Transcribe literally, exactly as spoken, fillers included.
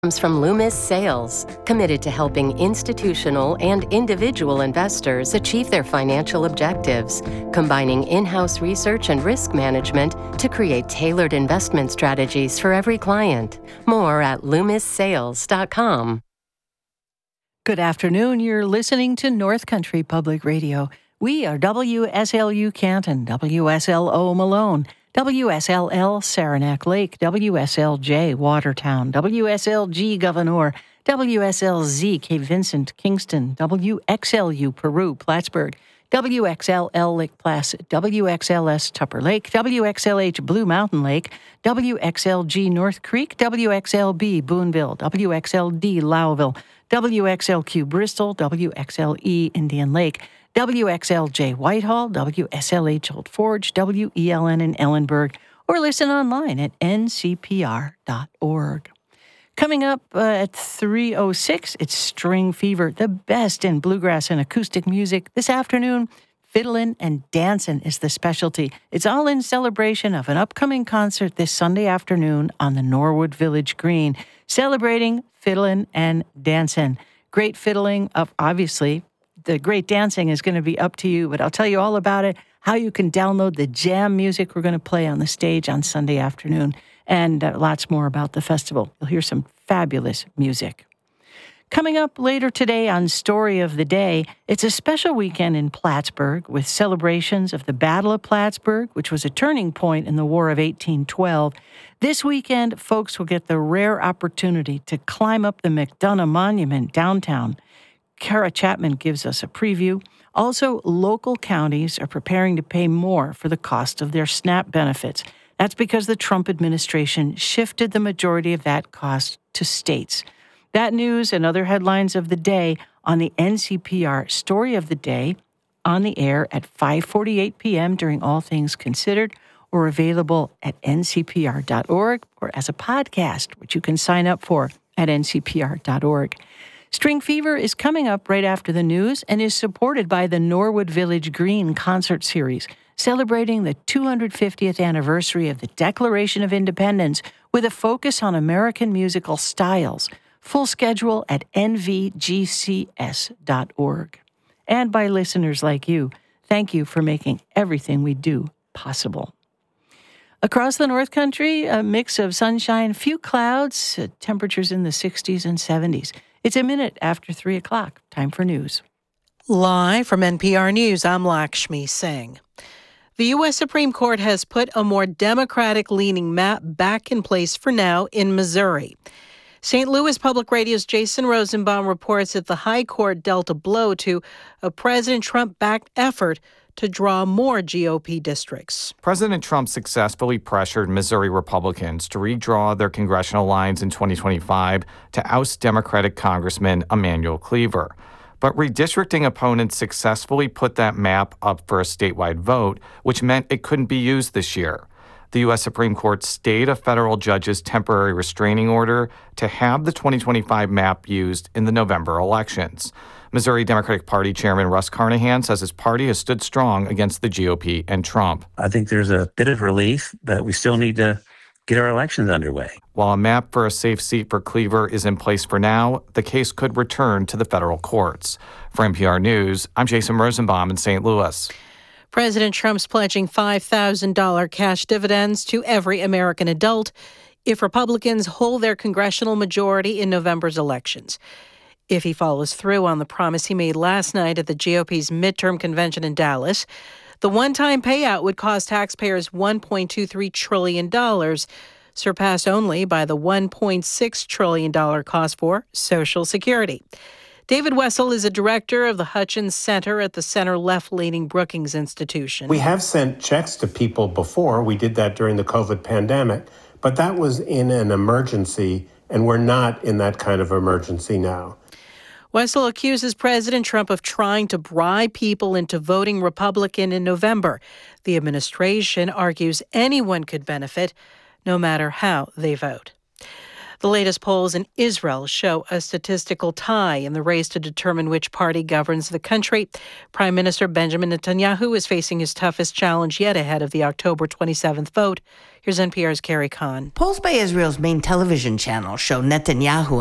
Comes from Loomis Sales, committed to helping institutional and individual investors achieve their financial objectives, combining in-house research and risk management to create tailored investment strategies for every client. More at loomis sales dot com. Good afternoon. You're listening to North Country Public Radio. We are W S L U Canton, W S L O Malone, W S L L Saranac Lake, W S L J Watertown, W S L G Gouverneur, W S L Z Cape Vincent, Kingston, W X L U Peru, Plattsburgh, W X L L Lake Placid, W X L S Tupper Lake, W X L H Blue Mountain Lake, W X L G North Creek, W X L B Boonville, W X L D Lowville, W X L Q Bristol, W X L E Indian Lake, W X L J Whitehall, W S L H Old Forge, W E L N in Ellenburg, or listen online at N C P R dot org. Coming up uh, at three oh six, it's String Fever, the best in bluegrass and acoustic music. This afternoon, fiddlin' and dancin' is the specialty. It's all in celebration of an upcoming concert this Sunday afternoon on the Norwood Village Green, celebrating fiddlin' and dancin'. Great fiddling, of obviously. The great dancing is going to be up to you, but I'll tell you all about it, how you can download the jam music we're going to play on the stage on Sunday afternoon, and uh, lots more about the festival. You'll hear some fabulous music. Coming up later today on Story of the Day, it's a special weekend in Plattsburgh with celebrations of the Battle of Plattsburgh, which was a turning point in the War of eighteen twelve. This weekend, folks will get the rare opportunity to climb up the McDonough Monument downtown. Kara Chapman gives us a preview. Also, local counties are preparing to pay more for the cost of their SNAP benefits. That's because the Trump administration shifted the majority of that cost to states. That news and other headlines of the day on the N C P R Story of the Day, on the air at five forty-eight p.m. during All Things Considered, or available at N C P R dot org or as a podcast, which you can sign up for at N C P R dot org. String Fever is coming up right after the news and is supported by the Norwood Village Green concert series, celebrating the two hundred fiftieth anniversary of the Declaration of Independence with a focus on American musical styles. Full schedule at N V G C S dot org. And by listeners like you, thank you for making everything we do possible. Across the North Country, a mix of sunshine, few clouds, uh, temperatures in the sixties and seventies. It's a minute after three o'clock. Time for news. Live from N P R News, I'm Lakshmi Singh. The U S Supreme Court has put a more Democratic-leaning map back in place for now in Missouri. Saint Louis Public Radio's Jason Rosenbaum reports that the High Court dealt a blow to a President Trump-backed effort to draw more G O P districts. President Trump successfully pressured Missouri Republicans to redraw their congressional lines in twenty twenty-five to oust Democratic Congressman Emanuel Cleaver. But redistricting opponents successfully put that map up for a statewide vote, which meant it couldn't be used this year. The U S Supreme Court stayed a federal judge's temporary restraining order to have the twenty twenty-five map used in the November elections. Missouri Democratic Party Chairman Russ Carnahan says his party has stood strong against the G O P and Trump. I think there's a bit of relief, but we still need to get our elections underway. While a map for a safe seat for Cleaver is in place for now, the case could return to the federal courts. For N P R News, I'm Jason Rosenbaum in Saint Louis. President Trump's pledging five thousand dollars cash dividends to every American adult if Republicans hold their congressional majority in November's elections. If he follows through on the promise he made last night at the G O P's midterm convention in Dallas, the one-time payout would cost taxpayers one point two three trillion dollars, surpassed only by the one point six trillion dollars cost for Social Security. David Wessel is a director of the Hutchins Center at the center-left-leaning Brookings Institution. We have sent checks to people before. We did that during the COVID pandemic, but that was in an emergency, and we're not in that kind of emergency now. Wessel accuses President Trump of trying to bribe people into voting Republican in November. The administration argues anyone could benefit, no matter how they vote. The latest polls in Israel show a statistical tie in the race to determine which party governs the country. Prime Minister Benjamin Netanyahu is facing his toughest challenge yet ahead of the October twenty-seventh vote. Here's N P R's Carrie Kahn. Polls by Israel's main television channel show Netanyahu